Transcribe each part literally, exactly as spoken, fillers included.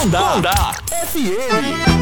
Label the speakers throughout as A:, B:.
A: Condá, Condá F M.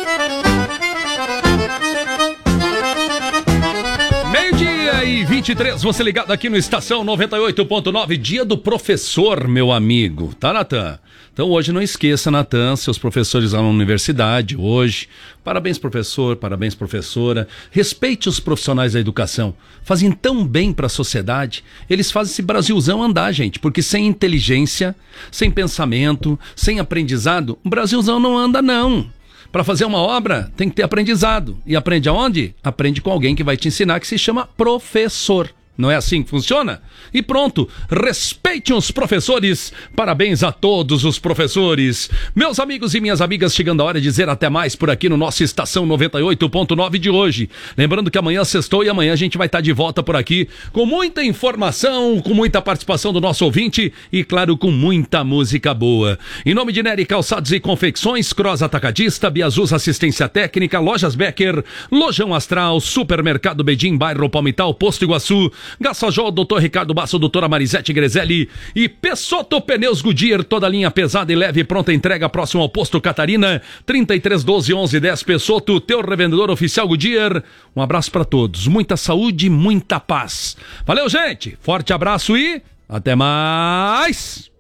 B: Meio-dia e vinte e três, você ligado aqui no Estação noventa e oito ponto nove, dia do professor, meu amigo. Tá, Natan? Então hoje não esqueça, Natan, seus professores lá na universidade, hoje. Parabéns, professor, parabéns, professora. Respeite os profissionais da educação. Fazem tão bem para a sociedade. Eles fazem esse Brasilzão andar, gente, porque sem inteligência, sem pensamento, sem aprendizado, o Brasilzão não anda, não. Para fazer uma obra, tem que ter aprendizado. E aprende aonde? Aprende com alguém que vai te ensinar, que se chama professor. Não é assim que funciona? E pronto, respeitem os professores. Parabéns a todos os professores. Meus amigos e minhas amigas, chegando a hora de dizer até mais por aqui no nosso Estação noventa e oito ponto nove de hoje. Lembrando que amanhã sextou e amanhã a gente vai estar de volta por aqui com muita informação, com muita participação do nosso ouvinte e, claro, com muita música boa. Em nome de Nery Calçados e Confecções, Cross Atacadista, Biazus Assistência Técnica, Lojas Becker, Lojão Astral, Supermercado Bedim, Bairro Palmital, Posto Iguaçu, Gassajol, doutor Ricardo Basso, doutora Marisete Grezelli e Pessotto Pneus Goodyear, toda linha pesada e leve, pronta entrega próximo ao Posto Catarina, trinta e três doze onze dez Pessotto, teu revendedor oficial Goodyear. Um abraço para todos, muita saúde, muita paz. Valeu, gente, forte abraço e até mais!